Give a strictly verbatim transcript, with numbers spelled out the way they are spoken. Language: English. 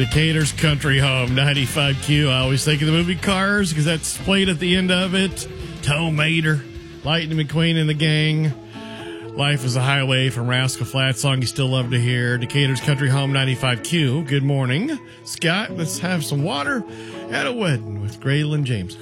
Decatur's Country Home, ninety-five Q. I always think of the movie Cars because that's played at the end of it. Tow Mater, Lightning McQueen and the gang. Life is a Highway from Rascal Flatts, song you still love to hear. Decatur's Country Home, ninety-five Q. Good morning, Scott. Let's have some water at a wedding with Graylin James.